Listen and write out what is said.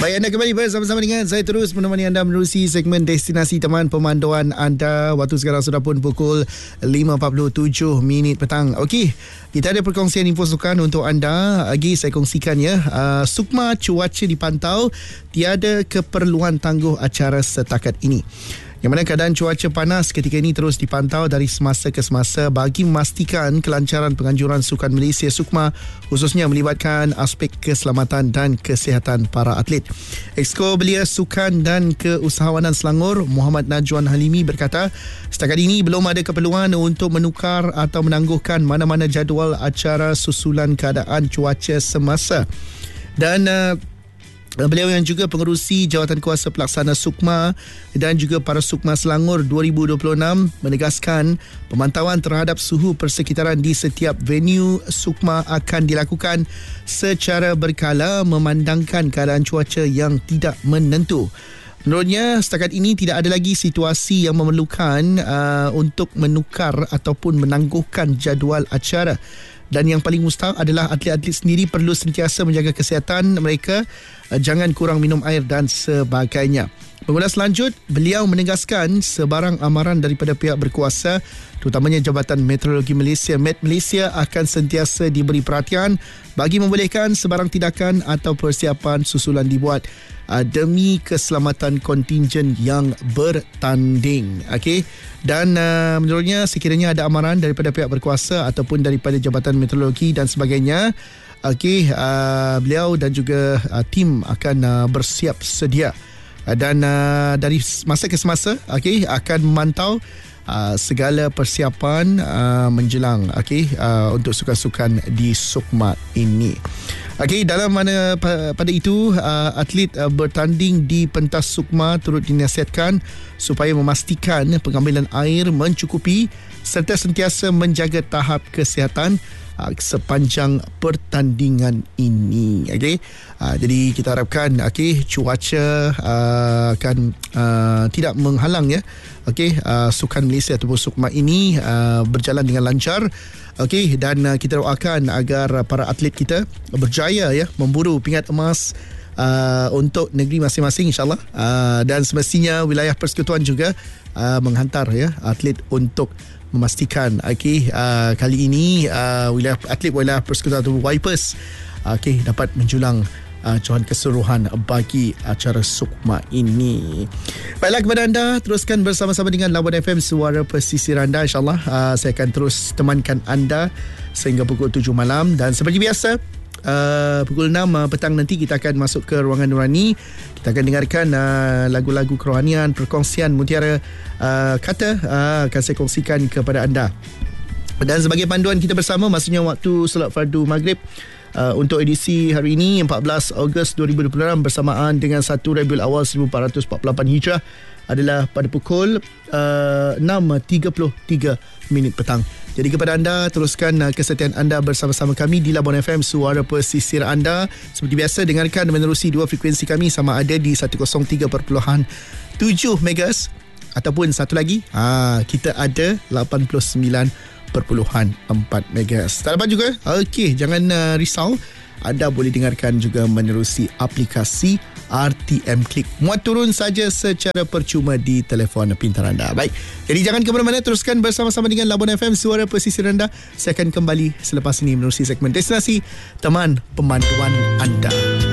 Baik, anda kembali bersama-sama dengan saya terus menemani anda menerusi segmen Destinasi Teman Pemanduan anda. Waktu sekarang sudah pun pukul 5.47 petang. Okey, kita ada perkongsian info sukan untuk anda. Lagi saya kongsikan ya. Sukma cuaca dipantau, tiada keperluan tangguh acara setakat ini. Yang mana keadaan cuaca panas ketika ini terus dipantau dari semasa ke semasa bagi memastikan kelancaran penganjuran Sukan Malaysia Sukma, khususnya melibatkan aspek keselamatan dan kesihatan para atlet. Exco Belia Sukan dan Keusahawanan Selangor Muhammad Najwan Halimi berkata, setakat ini belum ada keperluan untuk menukar atau menangguhkan mana-mana jadual acara susulan keadaan cuaca semasa. Dan beliau yang juga pengerusi Jawatan Kuasa Pelaksana Sukma dan juga para Sukma Selangor 2026 menegaskan pemantauan terhadap suhu persekitaran di setiap venue Sukma akan dilakukan secara berkala memandangkan keadaan cuaca yang tidak menentu. Menurutnya, setakat ini tidak ada lagi situasi yang memerlukan untuk menukar ataupun menangguhkan jadual acara. Dan yang paling mustahak adalah atlet-atlet sendiri perlu sentiasa menjaga kesihatan mereka, jangan kurang minum air dan sebagainya. Pengulas lanjut, beliau menegaskan sebarang amaran daripada pihak berkuasa, terutamanya Jabatan Meteorologi Malaysia (Met Malaysia) akan sentiasa diberi perhatian bagi membolehkan sebarang tindakan atau persiapan susulan dibuat demi keselamatan kontingen yang bertanding. Okey. Dan menurutnya sekiranya ada amaran daripada pihak berkuasa ataupun daripada Jabatan Meteorologi dan sebagainya, okey, beliau dan juga tim akan bersiap sedia dan dari masa ke semasa okey akan memantau segala persiapan menjelang untuk sukan-sukan di Sukma ini. Okey, dalam mana pada itu atlet bertanding di pentas Sukma turut dinasihatkan supaya memastikan pengambilan air mencukupi serta sentiasa menjaga tahap kesihatan sepanjang pertandingan ini. Okey, jadi kita harapkan cuaca akan tidak menghalang ya. Okey, Sukan Malaysia ataupun Sukma ini berjalan dengan lancar. Okey, dan kita doakan agar para atlet kita berjaya ya memburu pingat emas untuk negeri masing-masing insya-Allah. Dan semestinya wilayah persekutuan juga menghantar ya atlet untuk memastikan kali ini wilayah persekutuan atau Wipers dapat menjulang johan keseluruhan bagi acara Sukma ini. Baiklah, kepada anda teruskan bersama-sama dengan Labuan FM Suara Pesisir anda, insyaAllah saya akan terus temankan anda sehingga pukul 7 malam. Dan seperti biasa pukul 6 petang nanti kita akan masuk ke ruangan Nurani. Kita akan dengarkan lagu-lagu kerohanian, perkongsian mutiara kata akan saya kongsikan kepada anda. Dan sebagai panduan kita bersama, maksudnya waktu solat fardu maghrib untuk edisi hari ini 14 Ogos 2026 bersamaan dengan 1 Rabiul Awal 1448 Hijrah adalah pada pukul 6.33 petang. Jadi kepada anda, teruskan kesetiaan anda bersama-sama kami di Labuan FM Suara Pesisir anda. Seperti biasa, dengarkan menerusi dua frekuensi kami, sama ada di 103.7 MHz ataupun satu lagi kita ada 89.4 MHz. Tak dapat juga? Okey, jangan risau. Anda boleh dengarkan juga menerusi aplikasi RTM Klik. Muat turun saja secara percuma di telefon pintar anda. Baik, jadi jangan ke mana-mana, teruskan bersama-sama dengan Labuan FM Suara Pesisir anda. Saya akan kembali selepas ini menerusi segmen Destinasi Teman Pemanduan anda.